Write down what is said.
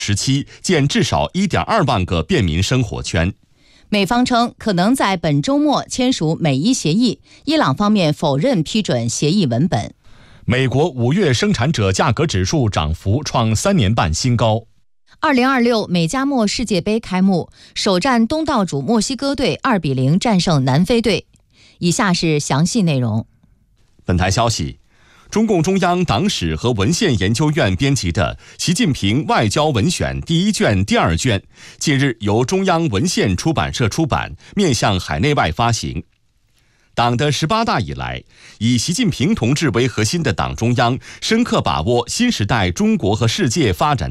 时期建至少 1.2 万个便民生活圈。 美方称可能在本周末签署美伊协议，伊朗方面否认批准协议文本。 美国5月生产者价格指数涨幅创3年半新高。 2026美加墨世界杯开幕，首战东道主墨西哥队2-0战胜南非队。以下是详细内容。 本台消息，中共中央党史和文献研究院编辑的《习近平外交文选》第1卷、第2卷，近日由中央文献出版社出版，面向海内外发行。党的18大以来，以习近平同志为核心的党中央深刻把握新时代中国和世界发展